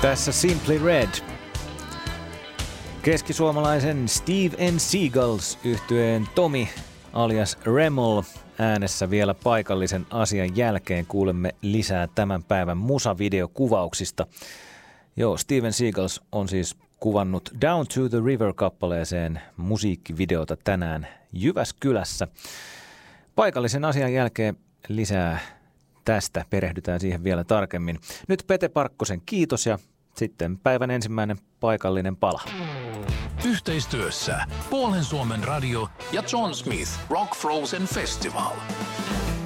Tässä Simply Red. Keskisuomalaisen Steve and Seagulls -yhtyeen Tomi alias Remol äänessä vielä paikallisen asian jälkeen kuulemme lisää tämän päivän musavideokuvauksista. Joo, Steven Seagulls on siis kuvannut Down to the River-kappaleeseen musiikkivideota tänään Jyväskylässä. Paikallisen asian jälkeen lisää tästä, perehdytään siihen vielä tarkemmin. Nyt Pete Parkkosen kiitos ja sitten päivän ensimmäinen paikallinen pala. Yhteistyössä Puolen Suomen radio ja John Smith Rock Frozen Festival.